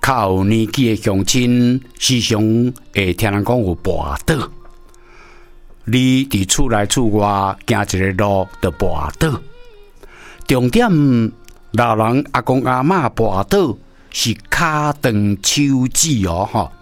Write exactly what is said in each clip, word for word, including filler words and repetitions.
较有年纪的乡亲，时常会听人讲有跋倒。你伫厝内厝外行一个路，就跋倒。重点，老人阿公阿嬷跋倒是骹长手指哦，吼。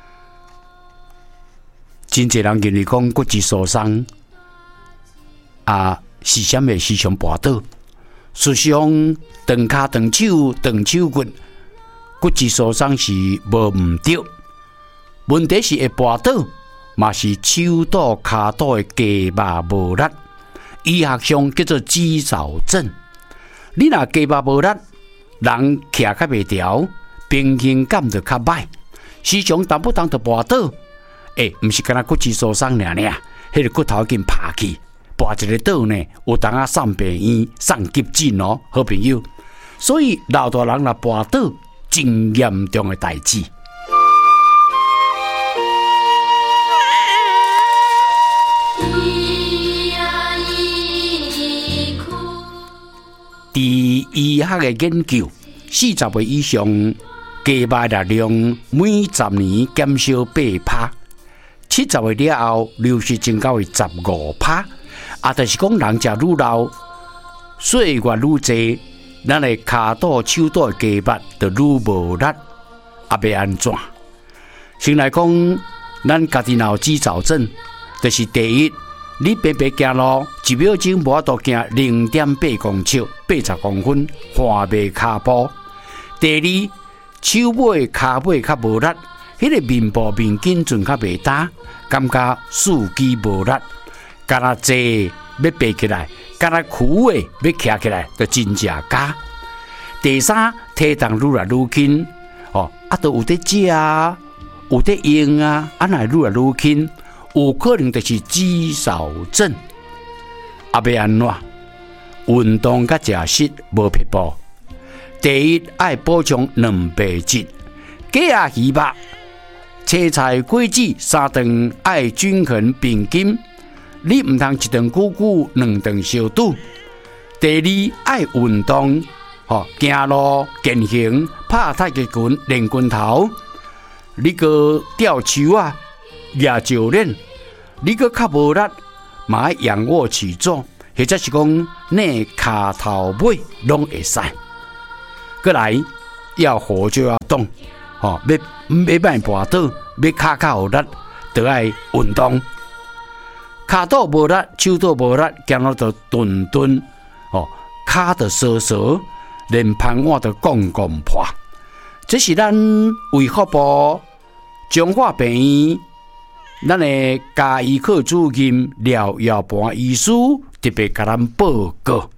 真侪人认为讲骨质疏松，啊，是啥物时常跋倒？事实上，长骹、长手、长手骨，骨质疏松是无毋对。问题是会跋倒，嘛是手肚、骹肚的肌肉无力，医学上叫做肌少症。你若肌肉无力，人徛较袂调，平衡感就较歹，时常动不动就跋倒。诶，毋是干那骨质疏松尔尔，迄个骨头已经爬去，跋一个倒呢，有当啊送病院、送急诊哦，好朋友。所以老大人若跋倒，真严重的代志。伫医学的研究，四十岁以上肌肉力量每十年减少八趴。七十岁了后，流失增加为十五趴。啊，就是讲人食愈老，岁月愈济，咱的骹肚、手肚的肌肉就愈无力，啊，要安怎？先来讲，咱家己若有肌少症，就是第一，你白白行路，一秒钟无法度行零点八公尺，八十公分，换袂骹步。第二，手尾、骹尾较无力。迄个面部面筋准较袂大，感觉四肢无力，干那坐要爬起来，干那苦诶要徛起来，就真正假。第三，体重愈来愈轻，哦，啊，都有得食啊，有得用啊，啊，那愈来愈轻，有可能就是肌少症。啊，要安怎？运动甲食食无撇步。第一，爱补充蛋白质，鸡啊鱼肉。青菜、果子三顿爱均衡平均，你唔通一顿久久，两顿小肚。第二爱运动，吼、哦、行路、健行、拍太极拳、练拳头。你个吊球啊、举教练，你个较无力，嘛爱仰卧起坐，或者是讲内骹头尾拢会使。过来要活就要动。哦，要要卖跋倒，要骹较有力，就爱运动。骹肚无力，手肚无力，行路就顿顿，哦，骹就缩缩，连盘碗就怣怣破。这是咱卫福部中华病院，咱的家医科主任廖耀盘医师特别甲咱报告。